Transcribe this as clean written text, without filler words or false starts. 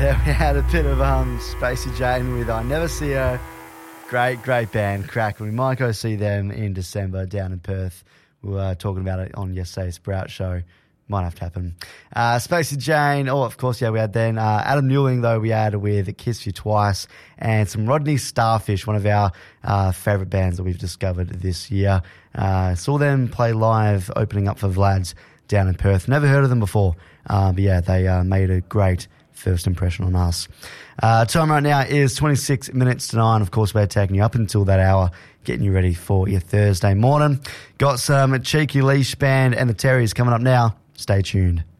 There we had a bit of Spacey Jane with I Never See Her. Great band, crack. We might go see them in December down in Perth. We were talking about it on yesterday's Sprout show. Might have to happen. Spacey Jane, of course, we had then Adam Newling, though, we had with Kiss You Twice, and some Rodney Starfish, one of our favourite bands that we've discovered this year. Saw them play live, opening up for Vlad's down in Perth. Never heard of them before, but they made a great first impression on us. Time right now is 26 minutes to 9. Of course, we're taking you up until that hour, getting you ready for your Thursday morning. Got some Cheeky Leash Band and the Terrys coming up now. Stay tuned.